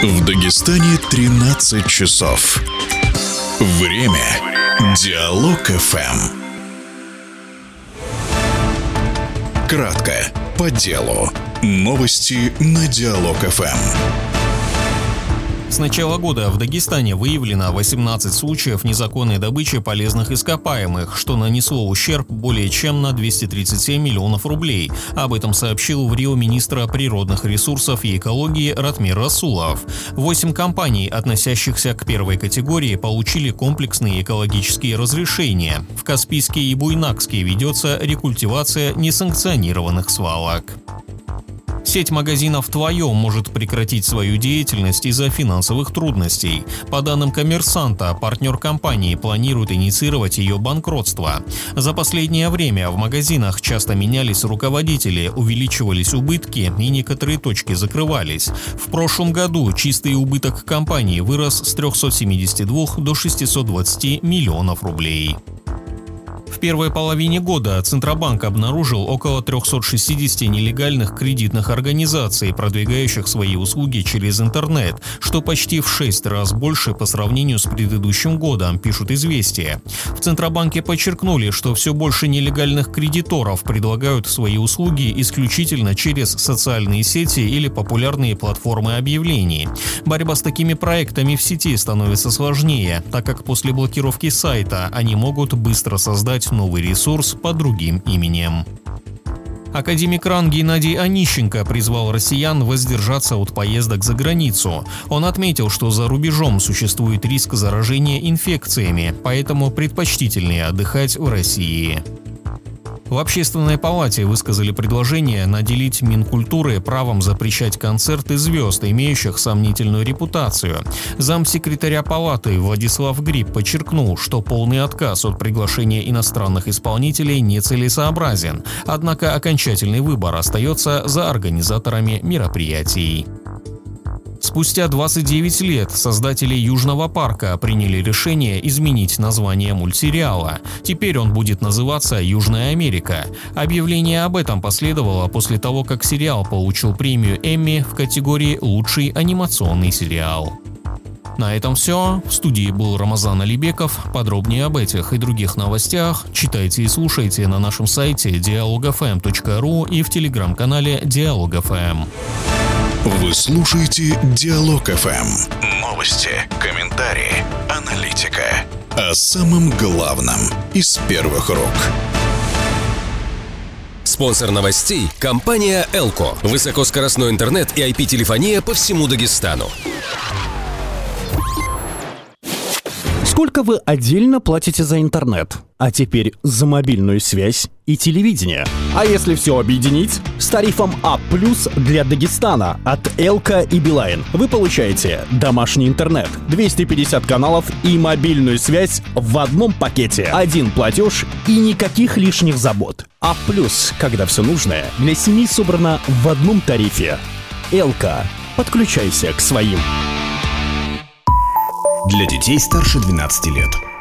В Дагестане 13 часов. Время Диалог ФМ. Кратко, по делу. Новости на Диалог ФМ. С начала года в Дагестане выявлено 18 случаев незаконной добычи полезных ископаемых, что нанесло ущерб более чем на 237 миллионов рублей. Об этом сообщил в Рио министр природных ресурсов и экологии Ратмир Расулов. 8 компаний, относящихся к первой категории, получили комплексные экологические разрешения. В Каспийске и Буйнакске ведется рекультивация несанкционированных свалок. Сеть магазинов «Твое» может прекратить свою деятельность из-за финансовых трудностей. По данным «Коммерсанта», партнер компании планирует инициировать ее банкротство. За последнее время в магазинах часто менялись руководители, увеличивались убытки и некоторые точки закрывались. В прошлом году чистый убыток компании вырос с 372 до 620 миллионов рублей. В первой половине года Центробанк обнаружил около 360 нелегальных кредитных организаций, продвигающих свои услуги через интернет, что почти в 6 раз больше по сравнению с предыдущим годом, пишут «Известия». В Центробанке подчеркнули, что все больше нелегальных кредиторов предлагают свои услуги исключительно через социальные сети или популярные платформы объявлений. Борьба с такими проектами в сети становится сложнее, так как после блокировки сайта они могут быстро создать новый ресурс под другим именем. Академик РАН Геннадий Онищенко призвал россиян воздержаться от поездок за границу. Он отметил, что за рубежом существует риск заражения инфекциями, поэтому предпочтительнее отдыхать в России. В Общественной палате высказали предложение наделить Минкультуры правом запрещать концерты звезд, имеющих сомнительную репутацию. Замсекретаря палаты Владислав Гриб подчеркнул, что полный отказ от приглашения иностранных исполнителей нецелесообразен, однако окончательный выбор остается за организаторами мероприятий. Спустя 29 лет создатели «Южного парка» приняли решение изменить название мультсериала. Теперь он будет называться «Южная Америка». Объявление об этом последовало после того, как сериал получил премию Эмми в категории «Лучший анимационный сериал». На этом все. В студии был Рамазан Алибеков. Подробнее об этих и других новостях читайте и слушайте на нашем сайте dialogfm.ru и в телеграм-канале Диалог ФМ. Вы слушаете Диалог ФМ. Новости, комментарии, аналитика. О самом главном из первых рук. Спонсор новостей – компания «Элко». Высокоскоростной интернет и IP-телефония по всему Дагестану. Сколько вы отдельно платите за интернет? А теперь за мобильную связь и телевидение. А если все объединить? С тарифом А+ для Дагестана от Элко и Билайн вы получаете домашний интернет, 250 каналов и мобильную связь в одном пакете. Один платеж и никаких лишних забот. А+, когда все нужное для семьи собрано в одном тарифе. Элко. Подключайся к своим. Для детей старше 12 лет.